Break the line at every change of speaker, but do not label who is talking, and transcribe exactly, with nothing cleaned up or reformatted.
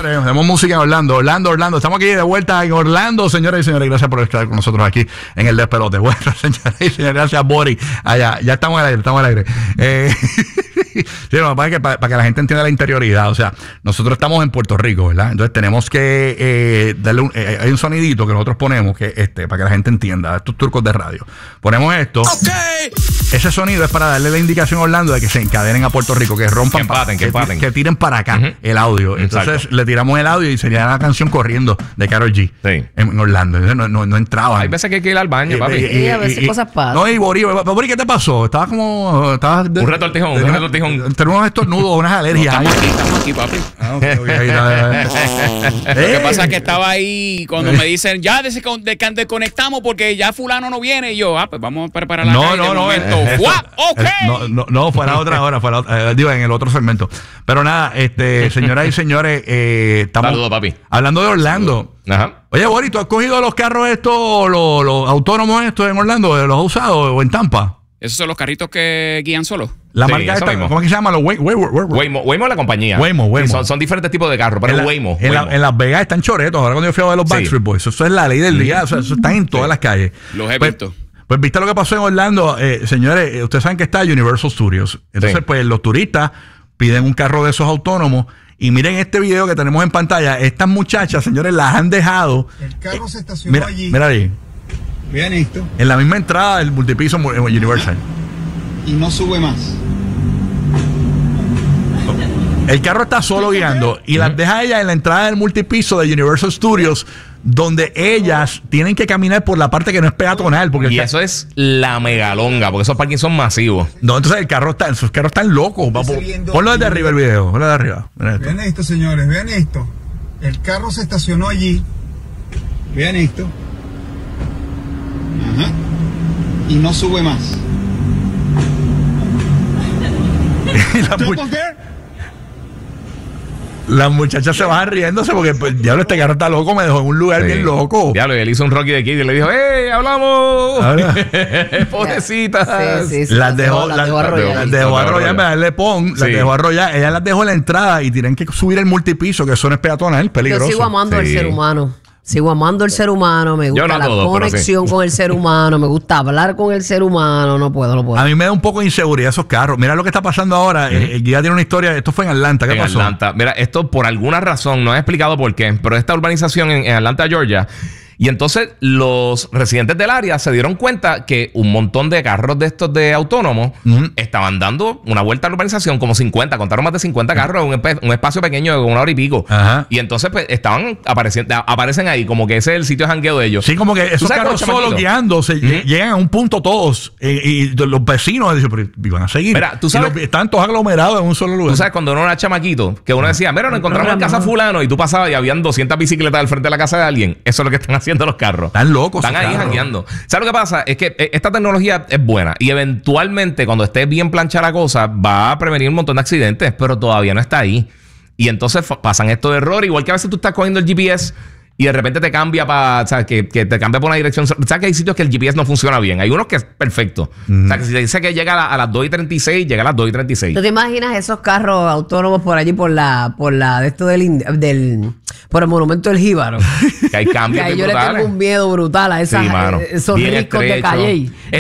Señores, tenemos música en Orlando, Orlando, Orlando. Estamos aquí de vuelta en Orlando, señoras y señores. Gracias por estar con nosotros aquí en el Despelote. Bueno, señoras y señores, gracias, Bori. Allá, ya estamos al aire, estamos al aire. Eh, sí, no, para, que, para, para que la gente entienda la interioridad. O sea, nosotros estamos en Puerto Rico, ¿verdad? Entonces tenemos que eh, darle un, eh, hay un sonidito que nosotros ponemos que este, para que la gente entienda, estos turcos de radio. Ponemos esto.
Okay.
Ese sonido es para darle la indicación a Orlando de que se encadenen a Puerto Rico, que rompan,
que empaten, que,
que,
empaten.
que tiren para acá uh-huh. el audio. Entonces Exacto. le tiramos el audio y sería la canción corriendo de Karol G
sí.
en, en Orlando. Entonces no, no, no entraba.
Hay veces que hay que ir al baño,
y,
papi.
Y, y,
y a veces
y,
cosas pasan.
No, y Bori, Bori, ¿qué te pasó? Estabas como... Estabas de,
un retortijón,
de,
un retortijón.
Tenemos unos estornudos, unas alergias.
No, estamos aquí, estamos aquí, papi.
Ah, okay, okay, ahí, ahí, ahí.
Lo que pasa es que estaba ahí cuando me dicen, ya desconectamos porque ya fulano no viene. Y yo, ah, pues vamos a preparar la
No,
calle
no,
de
no.
momento.
Eh,
okay.
no, no, no, fuera otra hora, fuera otra, eh, digo, en el otro segmento. Pero nada, este, señoras y señores, eh, estamos
Saludos, papi.
hablando de Orlando.
Ajá.
Oye, Bori, ¿tú has cogido los carros estos, los, los autónomos estos en Orlando? ¿Los has usado o en Tampa?
¿Esos son los carritos que guían solos?
La
sí,
marca esta,
mismo.
¿cómo es que se llama? Los Way, Way, Way, Way.
Waymo, Waymo es la compañía.
Waymo, Waymo.
Sí, son, son diferentes tipos de carros, pero
en la,
Waymo.
En,
Waymo.
La, en Las Vegas están choretos. Ahora cuando yo fui a ver los Backstreet sí. Boys, eso es la ley del día. O sea, eso están en todas sí. las calles.
Los he
pues,
visto.
Pues viste lo que pasó en Orlando, eh, señores. Eh, ustedes saben que está Universal Studios. Entonces, sí. pues los turistas piden un carro de esos autónomos. Y miren este video que tenemos en pantalla. Estas muchachas, señores, las han dejado.
El carro se estacionó
mira,
allí.
Mira ahí.
Vean esto.
En la misma entrada del multipiso Universal.
Y no sube más.
El carro está solo guiando y uh-huh. las deja ella en la entrada del multipiso de Universal Studios, donde ellas tienen que caminar por la parte que no es peatonal. Porque
y eso es la megalonga, porque esos parkings son masivos.
No, entonces el carro está, esos carros están locos. Ponlo desde arriba el video, ponlo desde arriba.
Esto. Vean esto, señores, vean esto. El carro se estacionó allí. Vean esto. Ajá. Y no sube más.
la mu- Las muchachas se van riéndose porque, pues, diablo, este carro está loco, me dejó en un lugar sí. bien loco.
Diablo, y él hizo un Rocky de Kid y le dijo, ¡eh, hablamos! Pobrecitas.
Sí, sí, sí,
las dejó, las dejó arrollar. Las dejó arrollar, me darle pon, sí. las dejó arrollar. Ella las dejó en la entrada y tienen que subir el multipiso, que eso no es peatonal, peligroso.
Yo sigo amando
sí.
al ser humano. Sigo amando el ser humano, me gusta no la todo, conexión sí. con el ser humano, me gusta hablar con el ser humano, no puedo, no puedo.
A mí me da un poco de inseguridad esos carros. Mira lo que está pasando ahora, uh-huh. el guía tiene una historia, esto fue en Atlanta, ¿qué
en
pasó?
Atlanta, mira, esto por alguna razón, no he explicado por qué, pero esta urbanización en, en Atlanta, Georgia, y entonces los residentes del área se dieron cuenta que un montón de carros de estos de autónomos uh-huh. estaban dando una vuelta a la urbanización, como cincuenta, contaron más de cincuenta carros en un, esp- un espacio pequeño de una hora y pico. Uh-huh. Y entonces pues estaban apareciendo, aparecen ahí como que ese es el sitio de jangueo de ellos.
Sí, como que esos carros solos guiando se uh-huh. llegan a un punto todos eh, y los vecinos dicen, pero iban a seguir.
Mira, tú sabes,
y los, están todos aglomerados en un solo lugar.
Tú sabes cuando uno era chamaquito, que uno decía, mira, nos encontramos en casa fulano y tú pasabas y habían doscientas bicicletas al frente de la casa de alguien. Eso es lo que están haciendo los carros.
Están locos.
Están ahí jangueando. ¿Sabes lo que pasa? Es que esta tecnología es buena y eventualmente cuando esté bien planchada la cosa va a prevenir un montón de accidentes, pero todavía no está ahí. Y entonces pasan estos errores, igual que a veces tú estás cogiendo el G P S y de repente te cambia para, o sea, que, que te cambia por una dirección. ¿Sabes que hay sitios que el G P S no funciona bien? Hay unos que es perfecto. Mm. O sea, que si te dice que llega a, la, a las dos y treinta y seis, llega a las dos y treinta y seis.
¿Tú te imaginas esos carros autónomos por allí, por la, por la, de esto del, del por el monumento del Jíbaro?
Que hay cambios
que ahí yo
brutales.
le tengo un miedo brutal a esas,
sí, mano.
esos
bien
riscos
estrecho.
de calle.